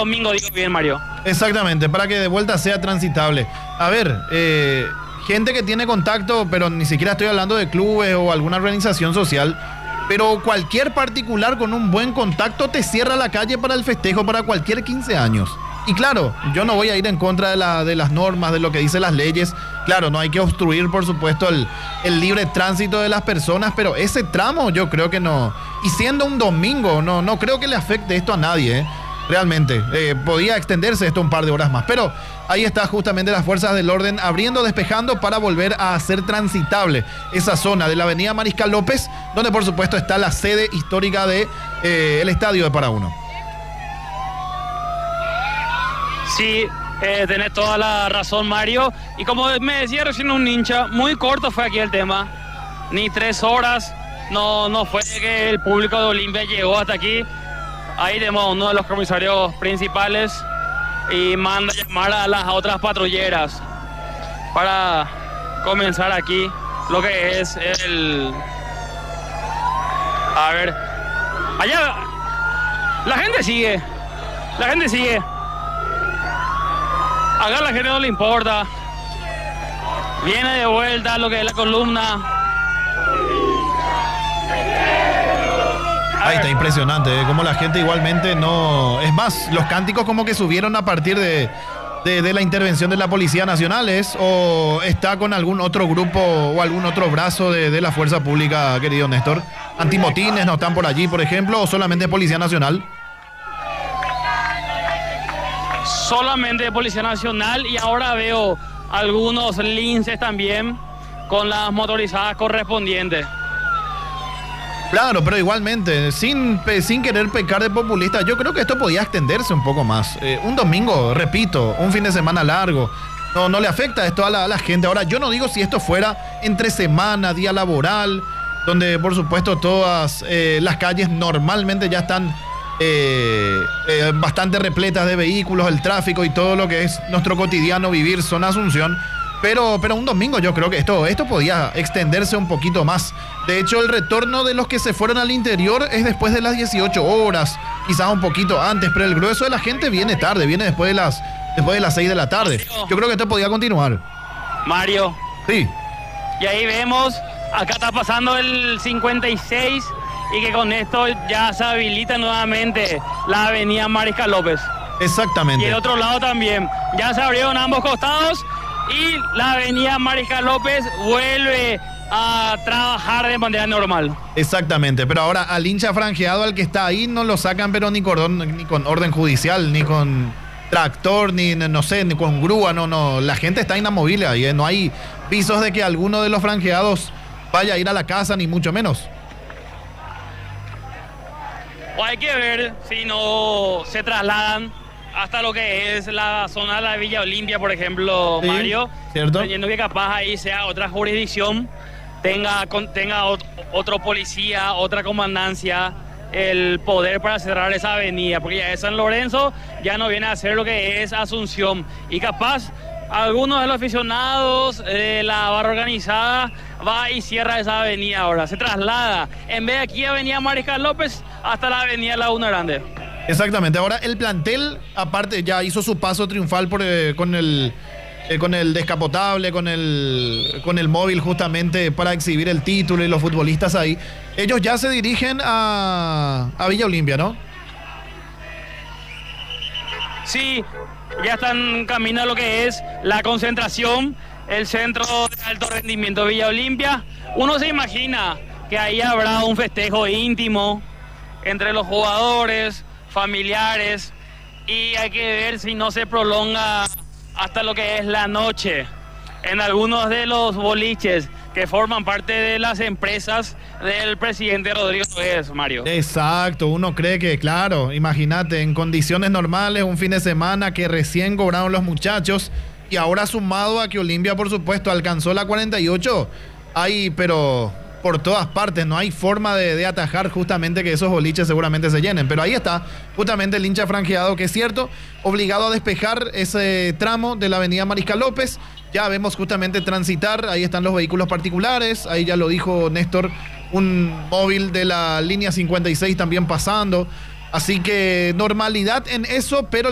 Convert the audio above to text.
domingo, digo bien, Mario. Exactamente, para que de vuelta sea transitable. A ver, gente que tiene contacto, pero ni siquiera estoy hablando de clubes o alguna organización social, pero cualquier particular con un buen contacto te cierra la calle para el festejo para cualquier 15 años. Y claro, yo no voy a ir en contra de las normas, de lo que dicen las leyes. Claro, no hay que obstruir, por supuesto, el libre tránsito de las personas, pero ese tramo yo creo que no. Y siendo un domingo, no creo que le afecte esto a nadie, realmente. Podía extenderse esto un par de horas más. Pero ahí está justamente las fuerzas del orden abriendo, despejando para volver a hacer transitable esa zona de la avenida Mariscal López, donde por supuesto está la sede histórica de el estadio de Paraúno. Sí, tenés toda la razón, Mario. Y como me decía recién un hincha, muy corto fue aquí el tema. Ni 3 horas. No fue que el público de Olimpia llegó hasta aquí. Ahí tenemos a uno de los comisarios principales y manda a llamar a las otras patrulleras para comenzar aquí lo que es el... A ver, allá la gente sigue. Acá a la gente no le importa. Viene de vuelta lo que es la columna. Ahí está, impresionante, como la gente igualmente no... Es más, los cánticos como que subieron a partir de la intervención de la Policía Nacional, o está con algún otro grupo o algún otro brazo de la Fuerza Pública, querido Néstor. Antimotines no están por allí, por ejemplo, o solamente Policía Nacional. Solamente de Policía Nacional, y ahora veo algunos linces también con las motorizadas correspondientes. Claro, pero igualmente, sin querer pecar de populista, yo creo que esto podía extenderse un poco más. Un domingo, repito, un fin de semana largo, no le afecta esto a la gente. Ahora, yo no digo si esto fuera entre semana, día laboral, donde por supuesto todas las calles normalmente ya están bastante repletas de vehículos, el tráfico y todo lo que es nuestro cotidiano vivir zona Asunción. Pero un domingo yo creo que esto podía extenderse un poquito más. De hecho, el retorno de los que se fueron al interior es después de las 18 horas, quizás un poquito antes, pero el grueso de la gente viene tarde, viene después de las 6 de la tarde. Yo creo que esto podía continuar. Mario. Sí. Y ahí vemos, acá está pasando el 56 y que con esto ya se habilita nuevamente la avenida Mariscal López. Exactamente. Y el otro lado también. Ya se abrieron ambos costados y la avenida Mariscal López vuelve a trabajar de manera normal. Exactamente, pero ahora al hincha franjeado, al que está ahí, no lo sacan, pero ni con orden judicial, ni con tractor, ni con grúa, no. La gente está inamovible ahí, no hay visos de que alguno de los franjeados vaya a ir a la casa, ni mucho menos. O hay que ver si no se trasladan hasta lo que es la zona de la Villa Olimpia, por ejemplo, sí, Mario. ¿Cierto? Teniendo que capaz ahí sea otra jurisdicción, tenga otro policía, otra comandancia, el poder para cerrar esa avenida, porque ya es San Lorenzo, ya no viene a ser lo que es Asunción. Y capaz algunos de los aficionados de la barra organizada va y cierra esa avenida ahora. Se traslada, en vez de aquí avenida Mariscal López, hasta la avenida Laguna Grande. Exactamente, ahora el plantel aparte ya hizo su paso triunfal con el descapotable, con el móvil justamente para exhibir el título y los futbolistas ahí. Ellos ya se dirigen a Villa Olimpia, ¿no? Sí, ya están camino a lo que es la concentración, el centro de alto rendimiento Villa Olimpia. Uno se imagina que ahí habrá un festejo íntimo entre los jugadores, familiares, y hay que ver si no se prolonga hasta lo que es la noche en algunos de los boliches que forman parte de las empresas del presidente Rodrigo Pérez, Mario. Exacto, uno cree que, claro, imagínate, en condiciones normales, un fin de semana que recién cobraron los muchachos, y ahora sumado a que Olimpia, por supuesto, alcanzó la 48, pero por todas partes, no hay forma de atajar justamente que esos boliches seguramente se llenen. Pero ahí está justamente el hincha franjeado, que es cierto, obligado a despejar ese tramo de la avenida Mariscal López. Ya vemos justamente transitar, ahí están los vehículos particulares, ahí ya lo dijo Néstor, un móvil de la línea 56 también pasando. Así que normalidad en eso, pero